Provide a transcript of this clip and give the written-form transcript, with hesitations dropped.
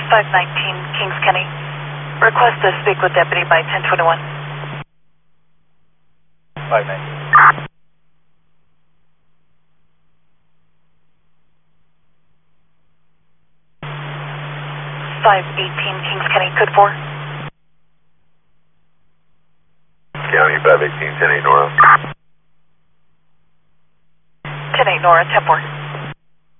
519 Kings Kenny. Request to speak with Deputy by 1021. 519. 518 Kings Kenny, code 4. County 518, 10-8 Nora. 10-8 Nora, 10-4.